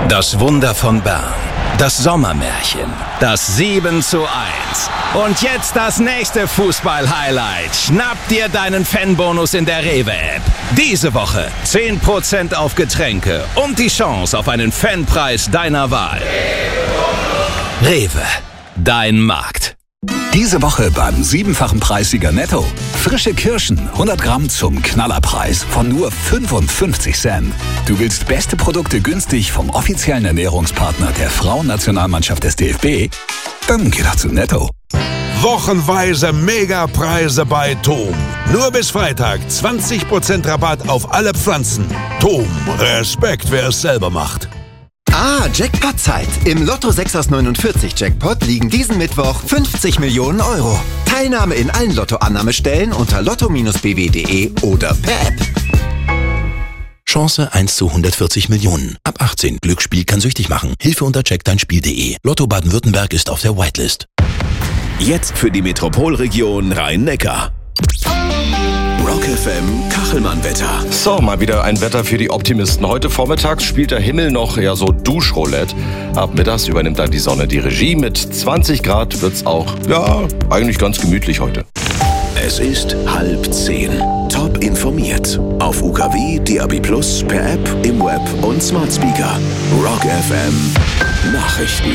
Das Wunder von Bern. Das Sommermärchen. Das 7:1. Und jetzt das nächste Fußball-Highlight. Schnapp dir deinen Fanbonus in der Rewe-App. Diese Woche 10% auf Getränke und die Chance auf einen Fanpreis deiner Wahl. Rewe, dein Markt. Diese Woche beim 7-fachen Preissieger Netto. Frische Kirschen, 100 Gramm zum Knallerpreis von nur 55 Cent. Du willst beste Produkte günstig vom offiziellen Ernährungspartner der Frauennationalmannschaft des DFB? Dann geh doch zu Netto. Wochenweise Megapreise bei TOM. Nur bis Freitag 20% Rabatt auf alle Pflanzen. TOM, Respekt, wer es selber macht. Jackpot-Zeit. Im Lotto 6 aus 49 Jackpot liegen diesen Mittwoch 50 Millionen Euro. Teilnahme in allen Lotto-Annahmestellen unter lotto-bw.de oder per App. Chance 1 zu 140 Millionen. Ab 18. Glücksspiel kann süchtig machen. Hilfe unter checkdeinspiel.de. Lotto Baden-Württemberg ist auf der Whitelist. Jetzt für die Metropolregion Rhein-Neckar. Rock FM Kachelmann-Wetter. So, mal wieder ein Wetter für die Optimisten. Heute vormittags spielt der Himmel noch eher so Duschroulette. Ab mittags übernimmt dann die Sonne die Regie. Mit 20 Grad wird's auch, eigentlich ganz gemütlich heute. Es ist 9:30. Top informiert. Auf UKW, DAB+, per App, im Web und Smart Speaker. Rock FM Nachrichten.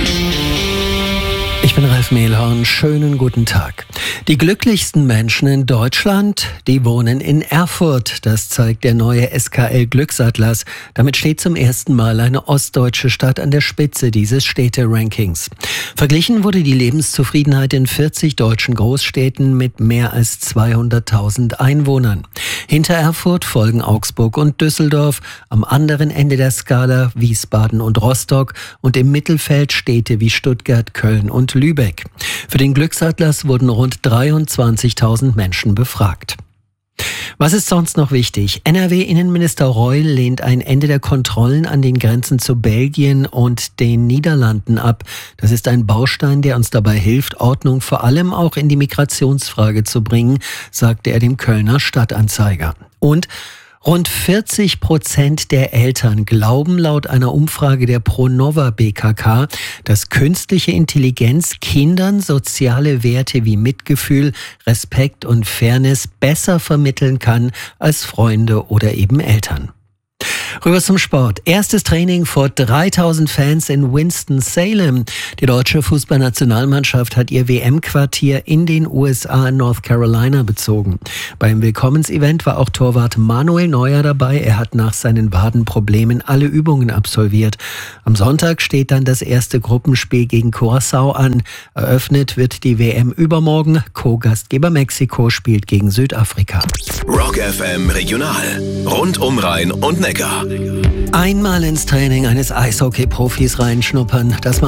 Ich bin Ralf Mehlhorn, schönen guten Tag. Die glücklichsten Menschen in Deutschland, die wohnen in Erfurt. Das zeigt der neue SKL Glücksatlas. Damit steht zum ersten Mal eine ostdeutsche Stadt an der Spitze dieses Städte-Rankings. Verglichen wurde die Lebenszufriedenheit in 40 deutschen Großstädten mit mehr als 200.000 Einwohnern. Hinter Erfurt folgen Augsburg und Düsseldorf, am anderen Ende der Skala Wiesbaden und Rostock und im Mittelfeld Städte wie Stuttgart, Köln und Lübeck. Für den Glücksatlas wurden rund 23.000 Menschen befragt. Was ist sonst noch wichtig? NRW-Innenminister Reul lehnt ein Ende der Kontrollen an den Grenzen zu Belgien und den Niederlanden ab. Das ist ein Baustein, der uns dabei hilft, Ordnung vor allem auch in die Migrationsfrage zu bringen, sagte er dem Kölner Stadtanzeiger. Und rund 40% der Eltern glauben laut einer Umfrage der Pronova BKK, dass künstliche Intelligenz Kindern soziale Werte wie Mitgefühl, Respekt und Fairness besser vermitteln kann als Freunde oder eben Eltern. Rüber zum Sport. Erstes Training vor 3.000 Fans in Winston-Salem. Die deutsche Fußballnationalmannschaft hat ihr WM-Quartier in den USA North Carolina bezogen. Beim Willkommensevent war auch Torwart Manuel Neuer dabei. Er hat nach seinen Wadenproblemen alle Übungen absolviert. Am Sonntag steht dann das erste Gruppenspiel gegen Curaçao an. Eröffnet wird die WM übermorgen. Co-Gastgeber Mexiko spielt gegen Südafrika. Rock FM Regional. Rund um Rhein und Neckar. Einmal ins Training eines Eishockey-Profis reinschnuppern, das